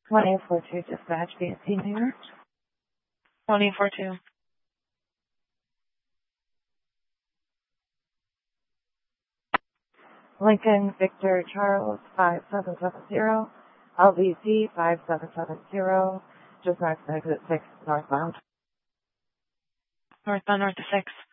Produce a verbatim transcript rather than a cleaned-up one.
one eight four two dispatch, B S T New York. one eight four two. Lincoln Victor Charles five seven seven zero, L V C five seven seven zero, just north of exit six, northbound. Northbound, north of six.